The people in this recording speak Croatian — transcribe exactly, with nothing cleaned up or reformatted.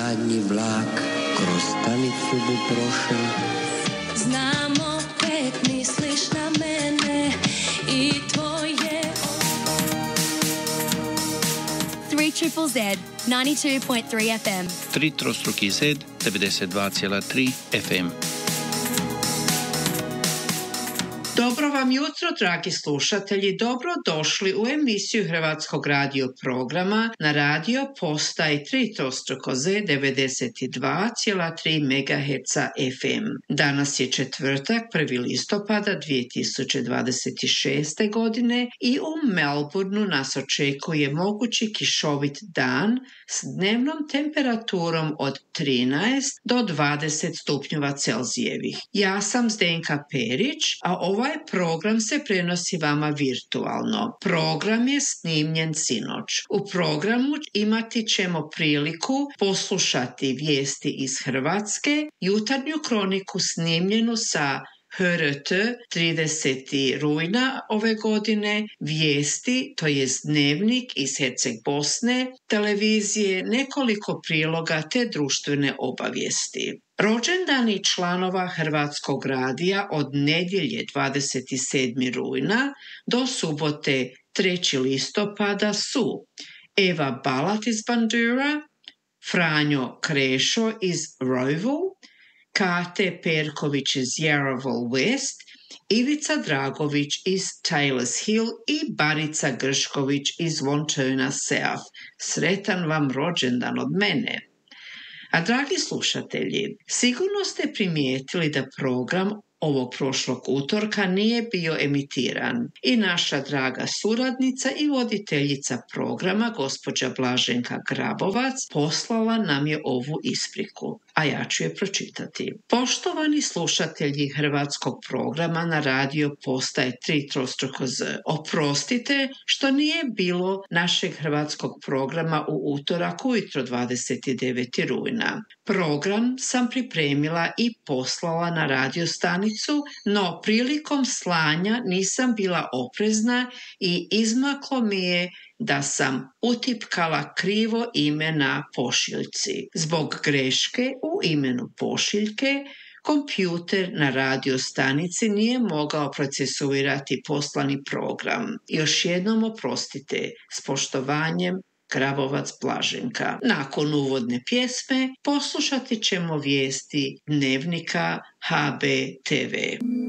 zadnji vlak kroz stanicu bu prošao. Znam opet misliš na mene i tvoje. three triple Z, ninety-two point three F M. tri trostruki Z, devedeset dva zarez tri F M. Dobro vam jutro, dragi slušatelji. Dobro došli u emisiju Hrvatskog radio programa na radio postaji tri trostruko Z devedeset dva zarez tri megaherca F M. Danas je četvrtak, prvi listopada dvije tisuće dvadeset šeste. godine i u Melbourneu nas očekuje mogući kišovit dan s dnevnom temperaturom od trinaest do dvadeset stupnjeva Celzijevih. Ja sam Zdenka Perić, a ovaj program se prenosi vama virtualno. Program je snimljen sinoć. U programu imati ćemo priliku poslušati vijesti iz Hrvatske, jutarnju kroniku snimljenu sa H R T tridesetog rujna ove godine, vijesti, to je dnevnik iz Herceg Bosne, televizije, nekoliko priloga te društvene obavijesti. Rođendani članova Hrvatskog radija od nedjelje dvadeset sedmog rujna do subote trećeg listopada su Eva Balat iz Bandura, Franjo Krešo iz Roval, Kate Perković iz Yarraville West, Ivica Dragović iz Taylors Hill i Barica Gršković iz Wantona South. Sretan vam rođendan od mene. A dragi slušatelji, sigurno ste primijetili da program ovog prošlog utorka nije bio emitiran i naša draga suradnica i voditeljica programa, gospođa Blaženka Grabovac, poslala nam je ovu ispriku, a ja ću je pročitati. Poštovani slušatelji Hrvatskog programa na radio postaje tri trostruko Z, oprostite što nije bilo našeg hrvatskog programa u utorak ujutro dvadeset devetog rujna. Program sam pripremila i poslala na radio stanicu, no prilikom slanja nisam bila oprezna i izmaklo mi je da sam utipkala krivo ime na pošiljci. Zbog greške u imenu pošiljke, kompjuter na radio stanici nije mogao procesuirati poslani program. Još jednom oprostite, s poštovanjem, Grabovac Blaženka. Nakon uvodne pjesme poslušati ćemo vijesti dnevnika H B T V.